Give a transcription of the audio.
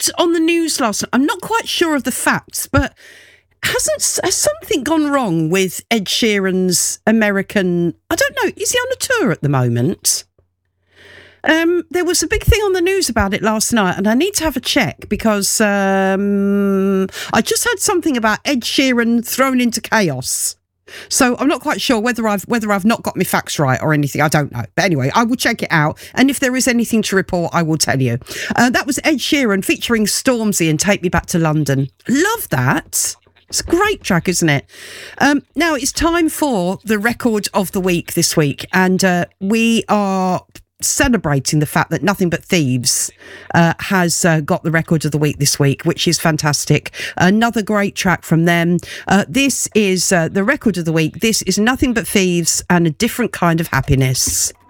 looked on the news last night. I'm not quite sure of the facts, but has something gone wrong with Ed Sheeran's American... I don't know, is he on a tour at the moment? There was a big thing on the news about it last night, and I need to have a check because I just heard something about Ed Sheeran thrown into chaos. So I'm not quite sure whether I've not got my facts right or anything. I don't know. But anyway, I will check it out. And if there is anything to report, I will tell you. That was Ed Sheeran featuring Stormzy and Take Me Back to London. Love that. It's a great track, isn't it? Now it's time for the record of the week this week. And we are celebrating the fact that Nothing But Thieves has got the record of the week this week, which is fantastic. Another great track from them. This is the record of the week. This is Nothing But Thieves and A Different Kind of Happiness.